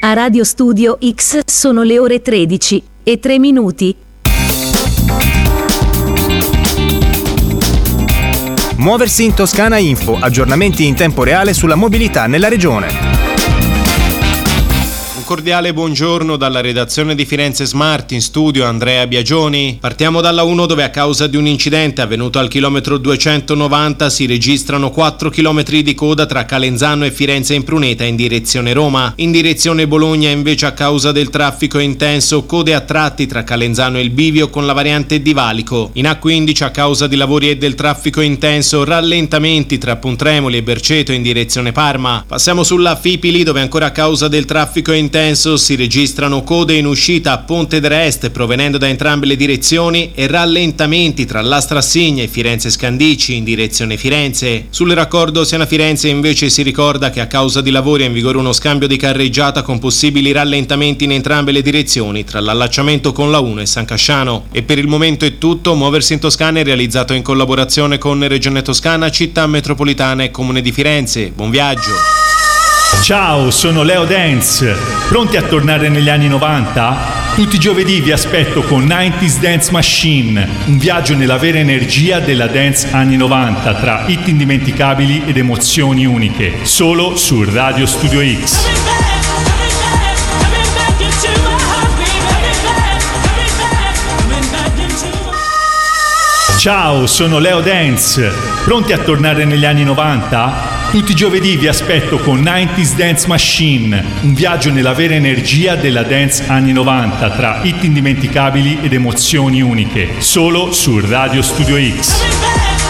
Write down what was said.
A Radio Studio X sono le ore 13:03. Muoversi in Toscana Info, aggiornamenti in tempo reale sulla mobilità nella regione. Cordiale buongiorno dalla redazione di Firenze Smart, in studio Andrea Biagioni. Partiamo dalla 1, dove a causa di un incidente avvenuto al chilometro 290 si registrano 4 chilometri di coda tra Calenzano e Firenze Impruneta in direzione Roma. In direzione Bologna invece, a causa del traffico intenso, code a tratti tra Calenzano e il bivio con la variante di Valico. In A15, a causa di lavori e del traffico intenso, rallentamenti tra Pontremoli e Berceto in direzione Parma. Passiamo sulla Fipili, dove ancora a causa del traffico intenso si registrano code in uscita a Ponte d'Est provenendo da entrambe le direzioni e rallentamenti tra Lastra Assigna e Firenze Scandicci in direzione Firenze. Sul raccordo Siena-Firenze invece si ricorda che a causa di lavori è in vigore uno scambio di carreggiata con possibili rallentamenti in entrambe le direzioni tra l'allacciamento con la 1 e San Casciano. E per il momento è tutto. Muoversi in Toscana è realizzato in collaborazione con Regione Toscana, Città Metropolitana e Comune di Firenze. Buon viaggio! Ciao, sono Leo Dance. Pronti a tornare negli anni 90? Tutti i giovedì vi aspetto con 90s Dance Machine, un viaggio nella vera energia della dance anni 90 tra hit indimenticabili ed emozioni uniche, solo su Radio Studio X. Ciao, sono Leo Dance. Pronti a tornare negli anni 90? Tutti i giovedì vi aspetto con 90s Dance Machine, un viaggio nella vera energia della dance anni 90 tra hit indimenticabili ed emozioni uniche, solo su Radio Studio X.